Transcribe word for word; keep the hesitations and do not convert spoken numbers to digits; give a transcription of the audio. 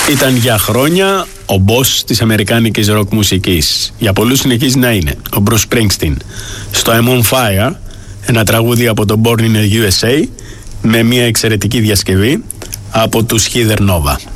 Ήταν για χρόνια ο boss της αμερικάνικης ροκ μουσικής. Για πολλούς συνεχίζει να είναι ο Bruce Springsteen. Στο I'm on Fire, ένα τραγούδι από το Born in the γιου ες έι με μια εξαιρετική διασκευή από τους Heather Nova.